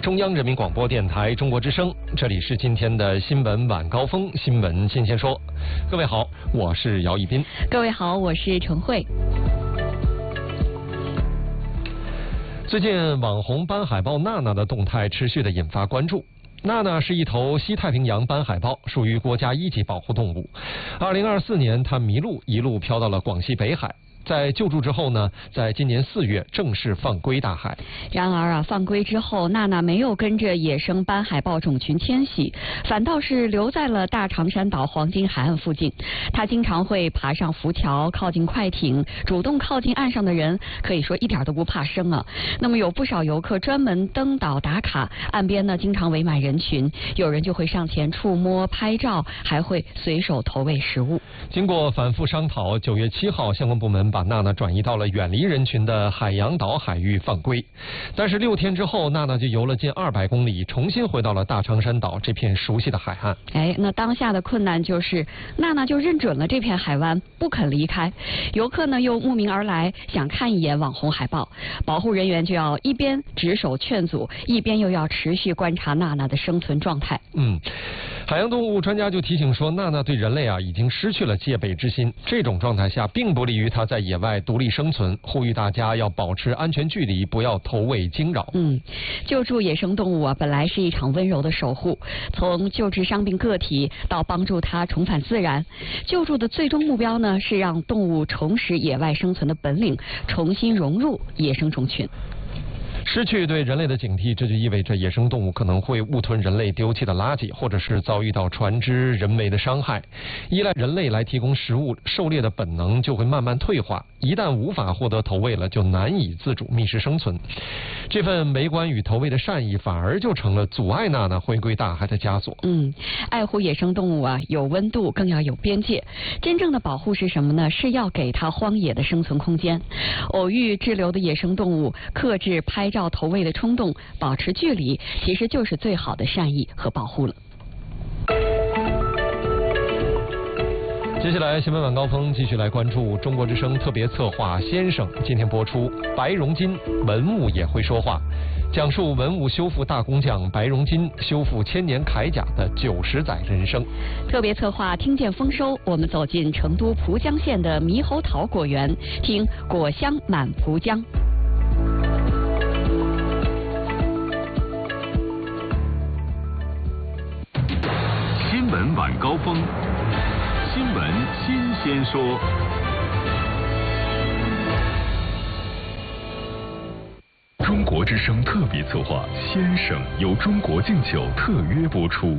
中央人民广播电台中国之声，这里是今天的新闻晚高峰，新闻新鲜说。各位好，我是姚一斌。 各位好，我是陈慧。 最近网红斑海豹娜娜的动态持续的引发关注。娜娜是一头西太平洋斑海豹，属于国家1级保护动物。2024年，它迷路，一路飘到了广西北海。在救助之后呢，在今年4月正式放归大海。 然而放归之后，娜娜没有跟着野生斑海豹种群迁徙，反倒是留在了大长山岛黄金海岸附近。她经常会爬上浮桥，靠近快艇，主动靠近岸上的人，可以说一点都不怕生啊。那么有不少游客专门登岛打卡，岸边呢经常围满人群，有人就会上前触摸拍照，还会随手投喂食物。 经过反复商讨，9月7号，相关部门把娜娜转移到了远离人群的海洋岛海域放归。但是6天之后，娜娜就游了近200公里，重新回到了大长山岛这片熟悉的海岸。 那当下的困难就是娜娜就认准了这片海湾，不肯离开。游客呢又慕名而来，想看一眼网红海豹，保护人员就要一边值守劝阻，一边又要持续观察娜娜的生存状态。 海洋动物专家就提醒说，娜娜对人类已经失去了戒备之心，这种状态下并不利于它在野外独立生存，呼吁大家要保持安全距离，不要投喂惊扰。 救助野生动物本来是一场温柔的守护，从救治伤病个体到帮助它重返自然，救助的最终目标呢是让动物重拾野外生存的本领，重新融入野生种群。 失去对人类的警惕，这就意味着野生动物可能会误吞人类丢弃的垃圾，或者是遭遇到船只人为的伤害。依赖人类来提供食物，狩猎的本能就会慢慢退化。一旦无法获得投喂了，就难以自主觅食生存。这份围观与投喂的善意，反而就成了阻碍娜娜回归大海的枷锁。 爱护野生动物有温度，更要有边界。真正的保护是什么呢？是要给它荒野的生存空间。偶遇滞留的野生动物，克制拍照投喂的冲动，保持距离，其实就是最好的善意和保护了。 接下来新闻晚高峰继续来关注中国之声特别策划先生，今天播出白荣金文物也会说话，讲述文物修复大工匠白荣金修复1000年铠甲的90载人生。 特别策划听见丰收，我们走进成都蒲江县的猕猴桃果园，听果香满蒲江。 新闻晚高峰，新闻新鲜说。中国之声特别策划先生由中国敬酒特约播出。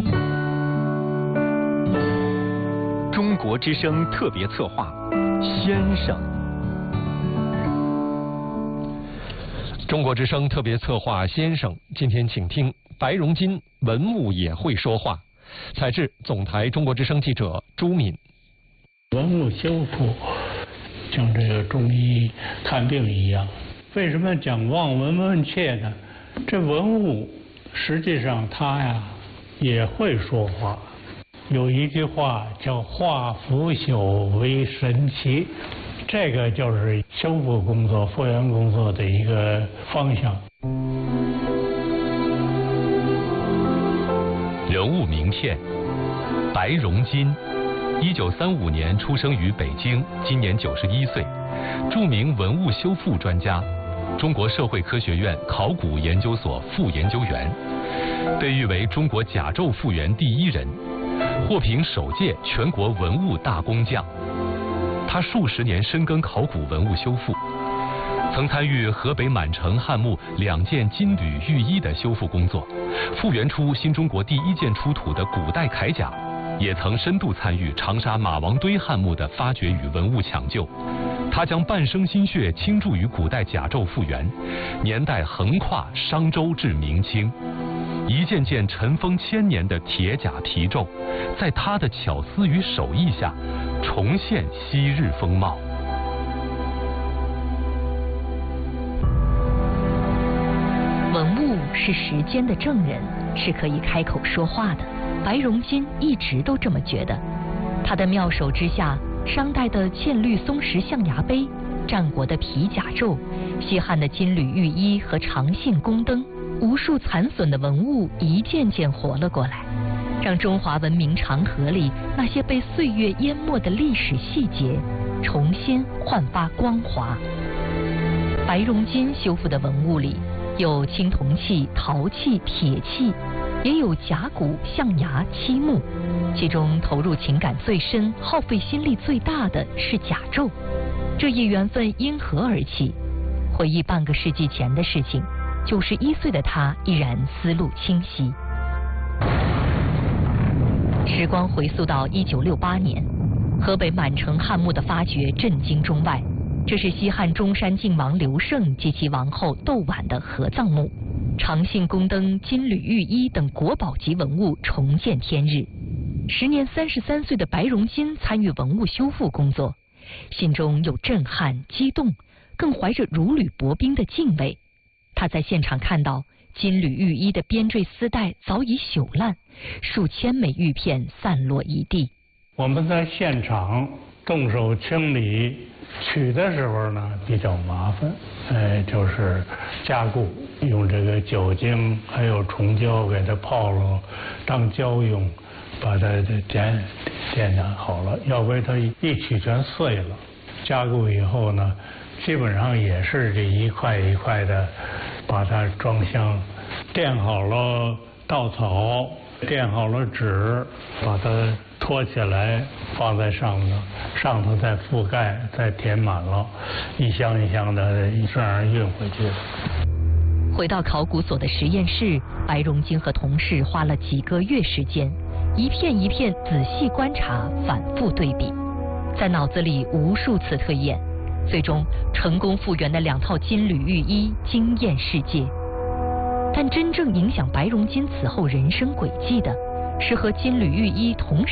中国之声特别策划先生。 中国之声特别策划先生，今天请听白荣金文物也会说话。采制总台中国之声记者朱敏。 文物修复像这个中医看病一样，为什么讲望闻问切呢？这文物实际上它也会说话。有一句话叫化腐朽为神奇，这个就是修复工作、复原工作的一个方向。 人物名片：白荣金，1935年出生于北京，今年91岁，著名文物修复专家，中国社会科学院考古研究所副研究员，被誉为中国甲胄复原第1人，获评首届全国文物大工匠。他数10年深耕考古文物修复，曾参与河北满城汉墓2件金缕玉衣的修复工作，复原出新中国第1件出土的古代铠甲，也曾深度参与长沙马王堆汉墓的发掘与文物抢救。他将半生心血倾注于古代甲胄复原，年代横跨商周至明清，一件件尘封1000年的铁甲皮胄，在他的巧思与手艺下，重现昔日风貌。 文物是时间的证人，是可以开口说话的。白荣金一直都这么觉得。他的妙手之下，商代的嵌绿松石象牙杯，战国的皮甲胄，西汉的金缕玉衣和长线宫灯， 无数残损的文物一件件活了过来，让中华文明长河里那些被岁月淹没的历史细节重新焕发光华。白荣金修复的文物里有青铜器、陶器、铁器，也有甲骨、象牙、漆木，其中投入情感最深、耗费心力最大的是甲胄。这一缘分因何而起？回忆半个世纪前的事情，91岁的他依然思路清晰。时光回溯到1968年，河北满城汉墓的发掘震惊中外。这是西汉中山靖王刘胜及其王后窦婉的合葬墓，长信宫灯、金缕玉衣等国宝级文物重见天日。时年33岁的白荣金参与文物修复工作，心中有震撼、激动，更怀着如履薄冰的敬畏。他在现场看到金缕玉衣的编缀丝带早已朽烂，数千枚玉片散落一地。 我们在现场动手清理取的时候呢比较麻烦，就是加固，用这个酒精还有虫胶给它泡了当胶用，把它点好了，要不然它一取全碎了。加固以后呢，基本上也是这一块一块的把它装箱，垫好了稻草，垫好了纸，把它托起来放在上头再覆盖，再填满了，一箱一箱的这样运回去。 回到考古所的实验室，白荣金和同事花了几个月时间，一片一片仔细观察，反复对比，在脑子里无数次推演，最终成功复原的2套金缕玉衣惊艳世界。但真正影响白荣金此后人生轨迹的，是和金缕玉衣同时